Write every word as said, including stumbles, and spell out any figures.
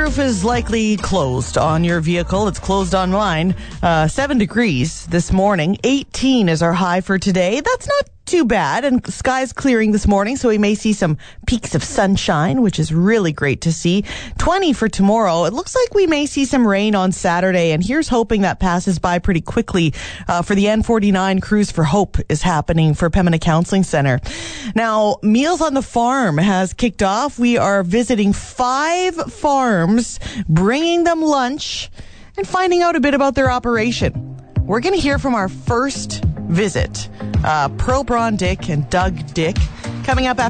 sunroof is likely closed on your vehicle. It's closed on mine. Uh, seven degrees this morning. eighteen is our high for today. That's not too bad. And the sky's clearing this morning, so we may see some peaks of sunshine, which is really great to see. twenty for tomorrow. It looks like we may see some rain on Saturday, and here's hoping that passes by pretty quickly uh, for the N forty-nine Cruise for Hope is happening for Pembina Counseling Center. Now, Meals on the Farm has kicked off. We are visiting five farms, bringing them lunch, and finding out a bit about their operation. We're going to hear from our first visit, uh, Pearl Braun Dick and Doug Dick, coming up after